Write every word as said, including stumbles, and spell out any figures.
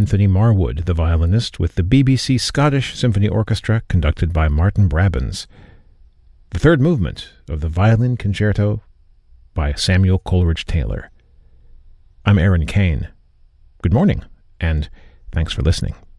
Anthony Marwood, the violinist, with the B B C Scottish Symphony Orchestra conducted by Martin Brabbins. The third movement of the Violin Concerto by Samuel Coleridge Taylor. I'm Aaron Kane. Good morning, and thanks for listening.